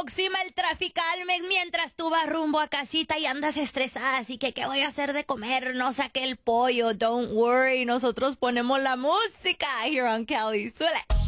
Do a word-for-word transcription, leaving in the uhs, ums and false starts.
aproxima el Traficalmex mientras tú vas rumbo a casita y andas estresada, así que ¿qué voy a hacer de comer? No saqué el pollo, don't worry, nosotros ponemos la música here on Cali. Suele.